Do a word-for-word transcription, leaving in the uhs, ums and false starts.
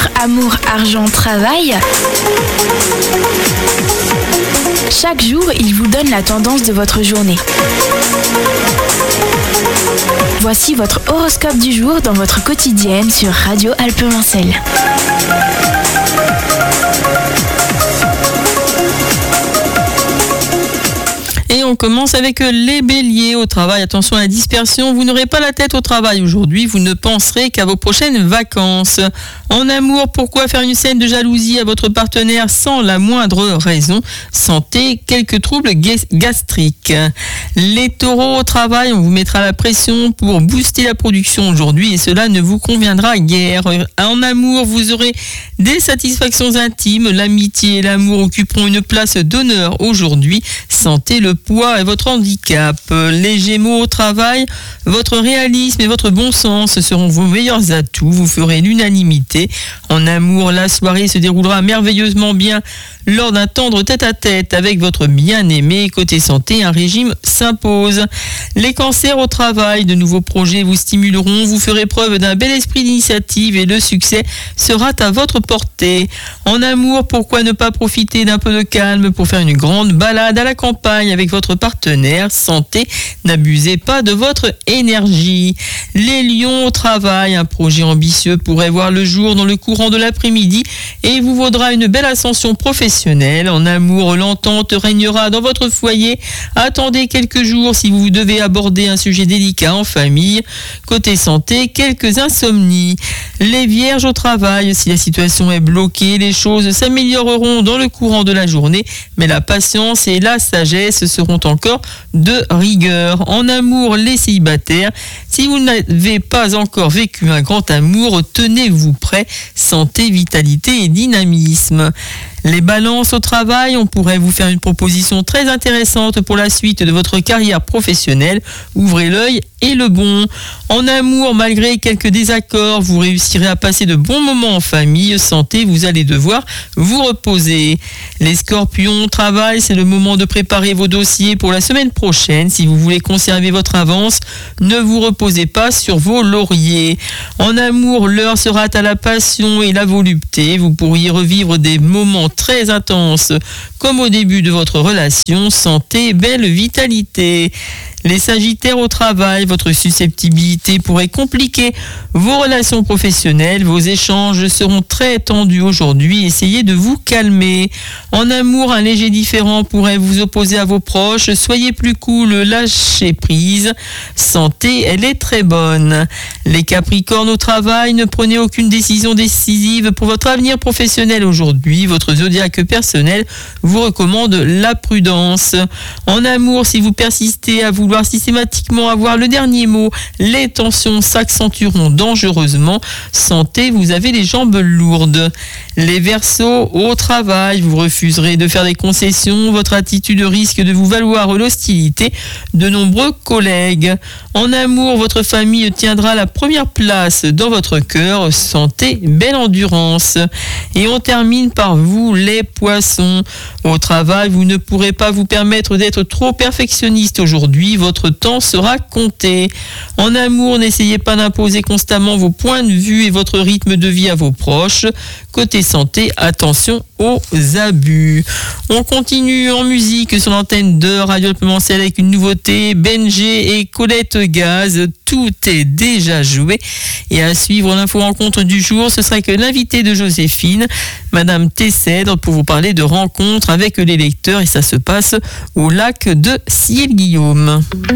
amour, argent, travail. Chaque jour, il vous donne la tendance de votre journée. Voici votre horoscope du jour dans votre quotidienne sur Radio Alpes-Mancel. Et on commence avec les béliers au travail. Attention à la dispersion, vous n'aurez pas la tête au travail aujourd'hui, vous ne penserez qu'à vos prochaines vacances. En amour, pourquoi faire une scène de jalousie à votre partenaire sans la moindre raison? Santé, quelques troubles gastriques. Les taureaux au travail, on vous mettra la pression pour booster la production aujourd'hui et cela ne vous conviendra guère. En amour, vous aurez des satisfactions intimes, l'amitié et l'amour occuperont une place d'honneur aujourd'hui. Santé, le poids et votre handicap. Les gémeaux au travail, votre réalisme et votre bon sens seront vos meilleurs atouts. Vous ferez l'unanimité. En amour, la soirée se déroulera merveilleusement bien lors d'un tendre tête-à-tête avec votre bien-aimé. Côté santé, un régime s'impose. Les cancers au travail, de nouveaux projets vous stimuleront. Vous ferez preuve d'un bel esprit d'initiative et le succès sera à votre portée. En amour, pourquoi ne pas profiter d'un peu de calme pour faire une grande balade à la campagne avec votre partenaire? Santé, n'abusez pas de votre énergie. Les lions au travail, un projet ambitieux pourrait voir le jour dans le courant de l'après-midi et vous vaudra une belle ascension professionnelle. En amour, l'entente régnera dans votre foyer. Attendez quelques jours si vous devez aborder un sujet délicat en famille. Côté santé, quelques insomnies. Les vierges au travail, si la situation est bloquée, les choses s'amélioreront dans le courant de la journée, mais la patience et la sagesse seront encore de rigueur. En amour, les célibataires, si vous n'avez pas encore vécu un grand amour, tenez-vous prêt. Santé, vitalité et dynamisme. Les balances au travail, on pourrait vous faire une proposition très intéressante pour la suite de votre carrière professionnelle. Ouvrez l'œil et le bon. En amour, malgré quelques désaccords, vous réussirez à passer de bons moments en famille. Santé, vous allez devoir vous reposer. Les scorpions au travail, c'est le moment de préparer vos dossiers pour la semaine prochaine. Si vous voulez conserver votre avance, ne vous reposez pas sur vos lauriers. En amour, l'heure sera à la passion et la volupté. Vous pourriez revivre des moments très intenses comme au début de votre relation. Santé, belle vitalité. Les sagittaires au travail, votre susceptibilité pourrait compliquer vos relations professionnelles. Vos échanges seront très tendus aujourd'hui. Essayez de vous calmer. En amour, un léger différend pourrait vous opposer à vos proches. Soyez plus cool, lâchez prise. Santé, elle est très bonne. Les capricornes au travail, ne prenez aucune décision décisive pour votre avenir professionnel aujourd'hui. Votre zodiaque personnel vous recommande la prudence. En amour, si vous persistez à vouloir systématiquement avoir le dernier mot, les tensions s'accentueront dangereusement. Santé, vous avez les jambes lourdes. Les Verseaux au travail, vous refuserez de faire des concessions. Votre attitude risque de vous valoir l'hostilité de nombreux collègues. En amour, votre famille tiendra la première place dans votre cœur. Santé, belle endurance. Et on termine par vous, les Poissons. Au travail, vous ne pourrez pas vous permettre d'être trop perfectionniste aujourd'hui. Votre temps sera compté. En amour, n'essayez pas d'imposer constamment vos points de vue et votre rythme de vie à vos proches. Côté santé, attention aux abus. On continue en musique sur l'antenne de Radio Alpes-Mancel avec une nouveauté, Benjé et Colette Gaz. Tout est déjà joué. Et à suivre l'info rencontre du jour, ce sera que l'invité de Joséphine, Madame Tessèdre, pour vous parler de rencontres avec les lecteurs. Et ça se passe au lac de Ciel-Guillaume.